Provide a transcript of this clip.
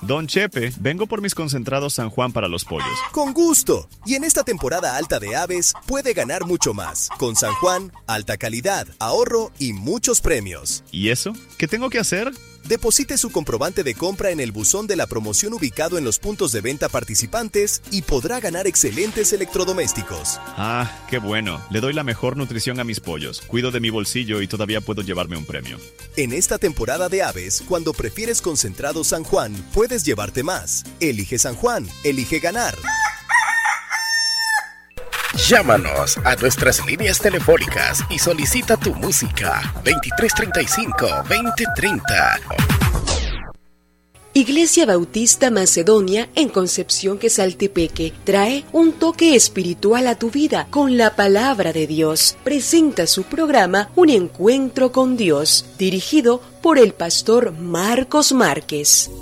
Don Chepe, vengo por mis concentrados San Juan para los pollos. Con gusto. Y en esta temporada alta de aves, puede ganar mucho más. Con San Juan, alta calidad, ahorro y muchos premios. ¿Y eso? ¿Qué tengo que hacer? Deposite su comprobante de compra en el buzón de la promoción ubicado en los puntos de venta participantes y podrá ganar excelentes electrodomésticos. Ah, qué bueno. Le doy la mejor nutrición a mis pollos. Cuido de mi bolsillo y todavía puedo llevarme un premio. En esta temporada de aves, cuando prefieres concentrado San Juan, puedes llevarte más. Elige San Juan, elige ganar. Llámanos a nuestras líneas telefónicas y solicita tu música 2335-2030. Iglesia Bautista Macedonia en Concepción Quesaltepeque trae un toque espiritual a tu vida con la palabra de Dios. Presenta su programa Un Encuentro con Dios, dirigido por el pastor Marcos Márquez.